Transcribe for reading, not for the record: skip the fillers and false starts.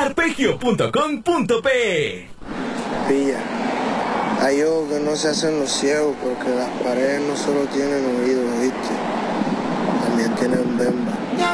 Arpegio.com.pe. Pilla, hay ojos que no se hacen los ciegos porque las paredes no solo tienen oídos, ¿viste? También tienen bemba.